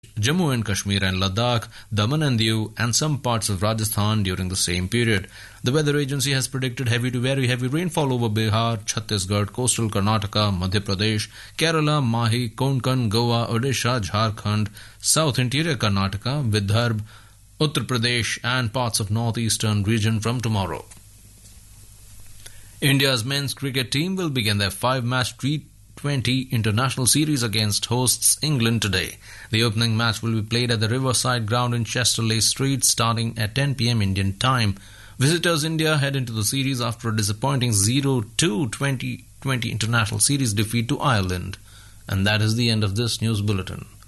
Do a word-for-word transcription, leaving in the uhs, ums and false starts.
Jammu and Kashmir and Ladakh, Daman and Diu, and some parts of Rajasthan during the same period. The weather agency has predicted heavy to very heavy rainfall over Bihar, Chhattisgarh, coastal Karnataka, Madhya Pradesh, Kerala, Mahi, Konkan, Goa, Odisha, Jharkhand, South Interior Karnataka, Vidarbha, Uttar Pradesh, and parts of northeastern region from tomorrow. India's men's cricket team will begin their five-match T twenty international series against hosts England today. The opening match will be played at the Riverside Ground in Chesterley Street starting at ten p.m. Indian time. Visitors India head into the series after a disappointing zero two twenty twenty international series defeat to Ireland. And that is the end of this news bulletin.